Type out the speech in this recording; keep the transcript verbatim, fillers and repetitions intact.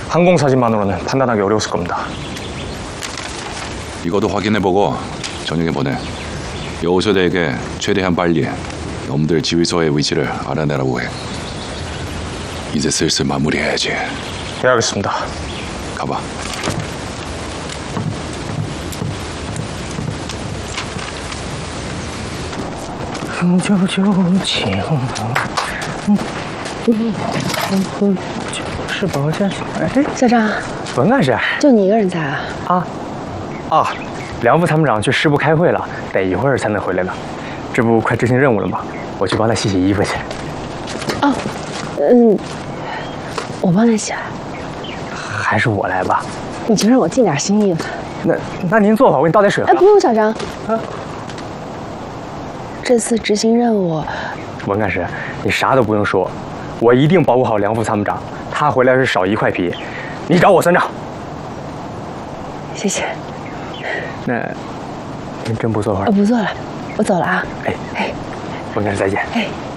항공 사진만으로는 판단하기 어려웠을 겁니다. 이것도 확인해보고 저녁에 보내. 여우소대에게 최대한 빨리 놈들 지휘소의 위치를 알아내라고 해. 이제 슬슬 마무리해야지. 해야겠습니다. 가봐. 九九情，是保健所。哎， 校长， 文干事， 就你一个人在啊？ 啊啊，梁副参谋长去师部开会了，得一会儿才能回来呢。这不快执行任务了吗？我去帮他洗洗衣服去。 哦，嗯，我帮他洗啊。 还是我来吧。 你就让我尽点心意了。 那那您坐会儿，我给你倒点水喝。 哎，不用，校长。 啊。 这次执行任务， 文干事，你啥都不用说，我一定保护好梁副参谋长。他回来是少一块皮，你找我算账。 谢谢。 那您真不坐会儿？ 我不做了，我走了啊。 哎哎，文干事再见。 哎。